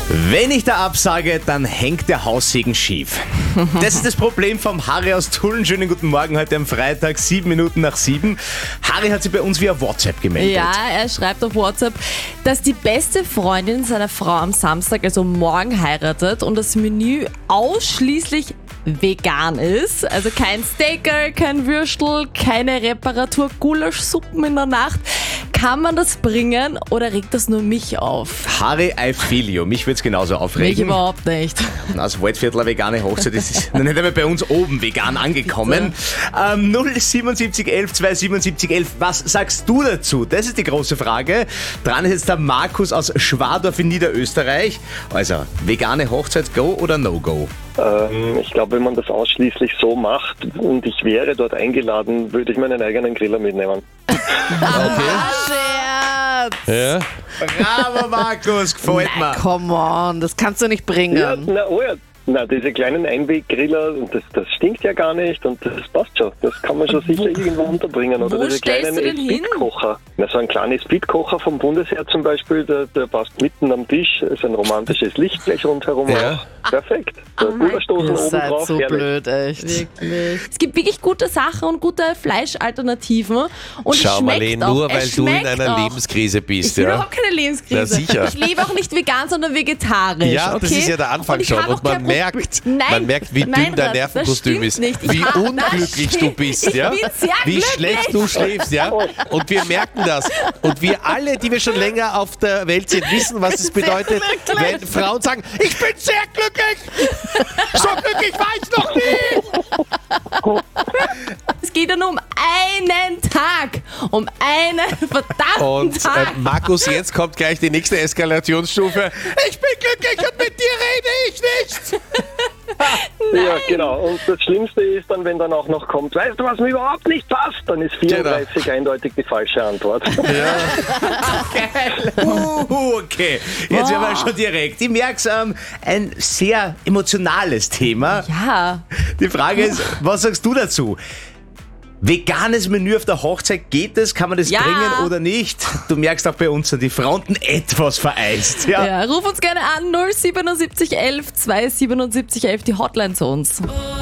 Wenn ich da absage, dann hängt der Haussegen schief. Das ist das Problem vom Harry aus Tulln. Schönen guten Morgen heute am Freitag, 7:07. Harry hat sich bei uns via WhatsApp gemeldet. Ja, er schreibt auf WhatsApp, dass die beste Freundin seiner Frau am Samstag, also morgen, heiratet und das Menü ausschließlich vegan ist. Also kein Steaker, kein Würstel, keine Reparatur, Gulaschsuppen in der Nacht. Kann man das bringen oder regt das nur mich auf? Harry, I feel you. Mich würde es genauso aufregen. Mich überhaupt nicht. Als Waldviertler vegane Hochzeit, das ist noch nicht einmal bei uns oben vegan angekommen. 07711 27711, was sagst du dazu? Das ist die große Frage. Dran ist jetzt der Markus aus Schwadorf in Niederösterreich. Also, vegane Hochzeit, go oder no go? Ich glaube, wenn man das ausschließlich so macht und ich wäre dort eingeladen, würde ich meinen eigenen Griller mitnehmen. Scherz! Ja. Bravo, Markus, gefällt mir. Come on, das kannst du nicht bringen. Ja, na, diese kleinen Einweggriller, das stinkt ja gar nicht und das passt schon. Das kann man schon sicher irgendwo unterbringen. Oder Wo diese stellst kleinen du denn hin? Speedkocher. Na, so ein kleiner Speedkocher vom Bundesheer zum Beispiel, der passt mitten am Tisch. Ist ein romantisches Licht gleich rundherum. Ja. Perfekt. Der Gulaschdosen Ihr oben seid drauf. so herrlich. blöd, echt. Wirklich. Es gibt wirklich gute Sachen und gute Fleischalternativen. Und es Schau, schmeckt Marlene, auch. nur Es weil du in schmeckt einer auch. Lebenskrise bist. Ich bin Ja? überhaupt keine Lebenskrise. Na sicher. Ich lebe auch nicht vegan, sondern vegetarisch. Ja, okay? das ist ja der Anfang ich schon. habe auch Und man kein Problem- merkt, Nein, wie dünn dein das Nervenkostüm stimmt ist, nicht. Ich wie habe- unglücklich das du bist, stimmt. ja? Ich bin sehr Wie glücklich. schlecht du schläfst, ja? Und wir merken das. Und wir alle, die wir schon länger auf der Welt sind, wissen, was es bedeutet, wenn Frauen sagen, ich bin sehr glücklich. So glücklich war ich noch nie. Es geht ja nur um einen Tag. Um einen verdammten Und Tag. Markus, jetzt kommt gleich die nächste Eskalationsstufe. Ich bin glücklich und mit dir rede ich nicht. Ja, genau. Und das Schlimmste ist dann, wenn dann auch noch kommt, weißt du, was mir überhaupt nicht passt? Dann ist 34 eindeutig die falsche Antwort. Okay, jetzt werden wir schon direkt. Ich merke es, ein sehr emotionales Thema. Ja. Die Frage ist, was sagst du dazu? Veganes Menü auf der Hochzeit, geht es? Kann man das Ja. bringen oder nicht? Du merkst auch bei uns sind die Fronten etwas vereist. Ja. Ja, ruf uns gerne an 07711 27711, die Hotline zu uns.